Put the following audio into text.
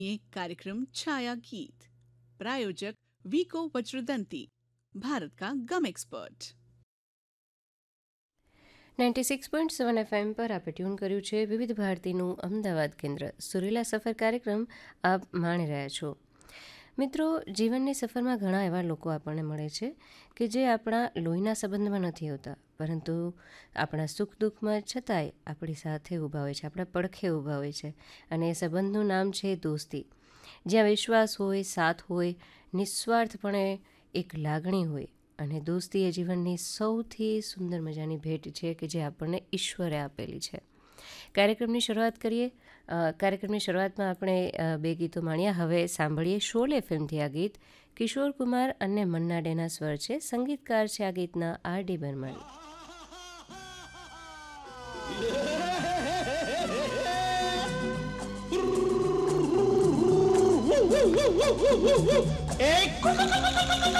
ये कार्यक्रम छाया गीत। प्रायोजक वीको वज्रदंती, भारत का गम एक्सपर्ट। 96.7 FM પર આપે ટ્યુન કર્યું છે વિવિધ ભારતીનું અમદાવાદ કેન્દ્ર. સુરેલા સફર કાર્યક્રમ આપ માણી રહ્યા છો. મિત્રો, જીવનની સફરમાં ઘણા એવા લોકો આપણને મળે છે કે જે આપણા લોહીના સંબંધમાં નથી હોતા, પરંતુ આપણા સુખ દુઃખમાં છતાંય આપણી સાથે ઊભા હોય છે, આપણા પડખે ઊભા હોય છે. અને એ સંબંધનું નામ છે દોસ્તી. જ્યાં વિશ્વાસ હોય, સાથ હોય, નિસ્વાર્થપણે એક લાગણી હોય. અને દોસ્તી એ જીવનની સૌથી સુંદર મજાની ભેટ છે કે જે આપણને ઈશ્વરે આપેલી છે. કાર્યક્રમની શરૂઆત કરીએ. કાર્યક્રમની શરૂઆતમાં આપણે બે ગીતો માણ્યા. હવે સાંભળીએ શોલે ફિલ્મથી આ ગીત. કિશોર કુમાર અને મન્ના ડેના સ્વર છે. સંગીતકાર છે આ ગીતના આર.ડી. બર્મન. એક